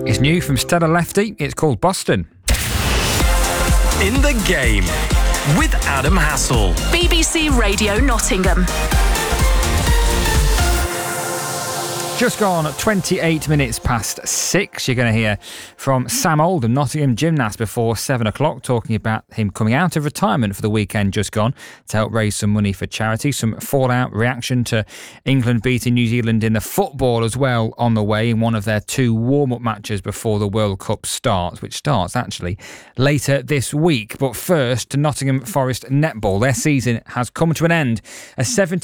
It's new from Stella Lefty. It's called Boston. In the Game with Adam Hassel. BBC Radio Nottingham. Just gone 28 minutes past 6. You're going to hear from Sam Oldham, Nottingham gymnast, before 7 o'clock, talking about him coming out of retirement for the weekend just gone to help raise some money for charity. Some fallout reaction to England beating New Zealand in the football as well on the way in one of their 2 warm-up matches before the World Cup starts, which starts actually later this week. But first, to Nottingham Forest netball. Their season has come to an end. A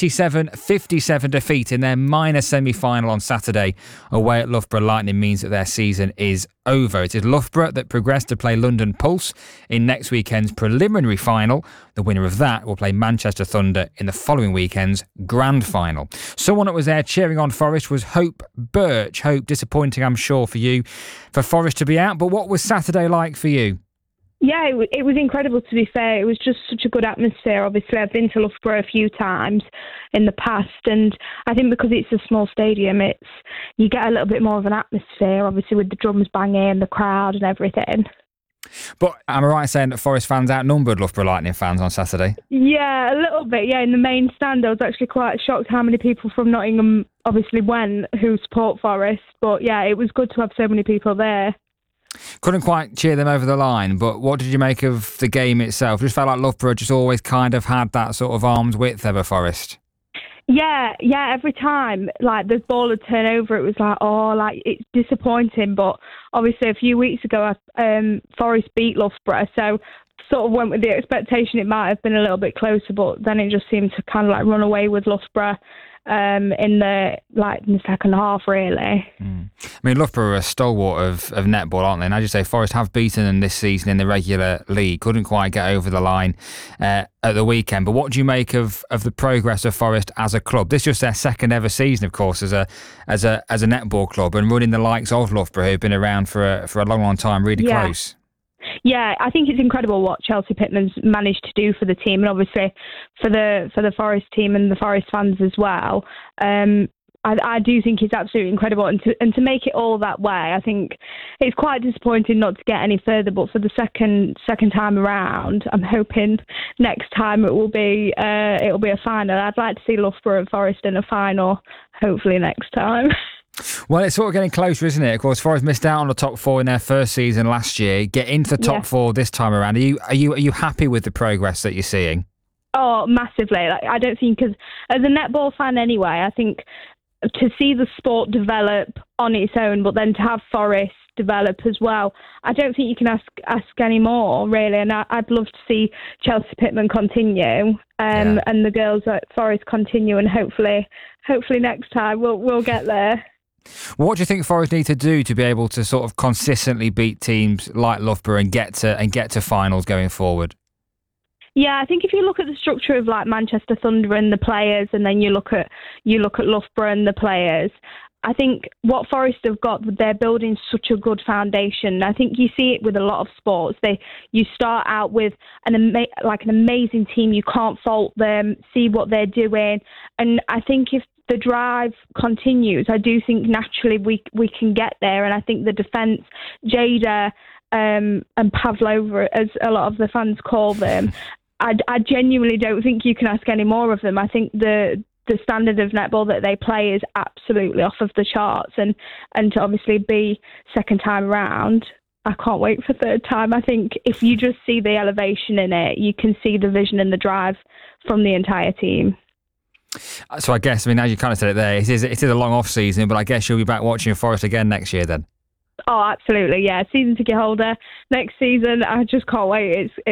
77-57 defeat in their minor semi-final on Saturday away at Loughborough Lightning means that their season is over. It is Loughborough that progressed to play London Pulse in next weekend's preliminary final. The winner of that will play Manchester Thunder in the following weekend's grand final. Someone that was there cheering on Forest was Hope Birch. Hope, disappointing, I'm sure, for you, for Forest to be out. But what was Saturday like for you? Yeah, it was incredible, to be fair. It was just such a good atmosphere. Obviously, I've been to Loughborough a few times in the past, and I think because it's a small stadium, you get a little bit more of an atmosphere, obviously, with the drums banging, the crowd and everything. But am I right in saying that Forest fans outnumbered Loughborough Lightning fans on Saturday? Yeah, a little bit, yeah. In the main stand, I was actually quite shocked how many people from Nottingham obviously went who support Forest. But yeah, it was good to have so many people there. Couldn't quite cheer them over the line, but what did you make of the game itself? Just felt like Loughborough just always kind of had that sort of arm's width over Forest. Yeah, every time, like, the ball would turn over, it was like, it's disappointing, but obviously a few weeks ago, Forest beat Loughborough, so sort of went with the expectation it might have been a little bit closer, but then it just seemed to kind of like run away with Loughborough in the second half, really. I mean, Loughborough are a stalwart of netball, aren't they? And as you say, Forest have beaten them this season in the regular league. Couldn't quite get over the line at the weekend. But what do you make of the progress of Forest as a club? This is just their second ever season, of course, as a netball club, and running the likes of Loughborough, who've been around for a long time, really close. Yeah, I think it's incredible what Chelsea Pittman's managed to do for the team, and obviously for the Forest team and the Forest fans as well. I do think it's absolutely incredible, and to make it all that way, I think it's quite disappointing not to get any further. But for the second time around, I'm hoping next time it'll be a final. I'd like to see Loughborough and Forest in a final, hopefully next time. Well, it's sort of getting closer, isn't it? Of course, Forest missed out on the top 4 in their first season last year. Get into the top 4 this time around. Are you happy with the progress that you're seeing? Oh, massively. I don't think, because as a netball fan anyway, I think to see the sport develop on its own, but then to have Forest develop as well, I don't think you can ask any more, really. And I'd love to see Chelsea Pittman continue, and the girls at Forest continue, and hopefully next time we'll get there. What do you think Forest need to do to be able to sort of consistently beat teams like Loughborough and get to finals going forward? Yeah, I think if you look at the structure of like Manchester Thunder and the players, and then you look at Loughborough and the players, I think what Forest have got, they're building such a good foundation. I think you see it with a lot of sports. You start out with an amazing team. You can't fault them. See what they're doing, and I think if the drive continues, I do think naturally we can get there. And I think the defence, Jada and Pavlova, as a lot of the fans call them, I genuinely don't think you can ask any more of them. I think the standard of netball that they play is absolutely off of the charts, and to obviously be second time around, I can't wait for third time. I think if you just see the elevation in it, you can see the vision and the drive from the entire team. So I guess, I mean, as you kind of said it there, it is a long off season, but I guess you'll be back watching Forest again next year then. Oh, absolutely, yeah. Season ticket holder next season. I just can't wait.